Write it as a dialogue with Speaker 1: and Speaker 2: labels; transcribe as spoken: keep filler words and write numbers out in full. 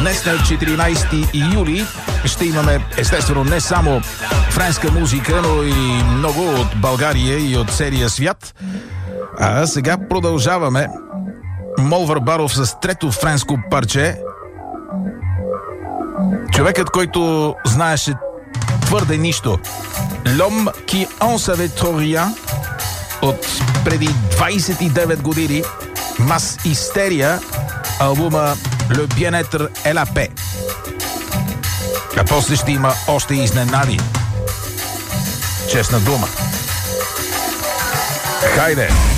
Speaker 1: днес на четиринайсети юли ще имаме естествено не само френска музика, но и много от България и от целия свят. А сега продължаваме. Мол Върбаров с трето френско парче. Човекът, който знаеше твърде нищо. L'homme qui en savait trop rien от преди двайсет и девет години. Мас Истерия, албума Le Bien-être et la paix. А после ще има още изненади. Честна дума. Хайде!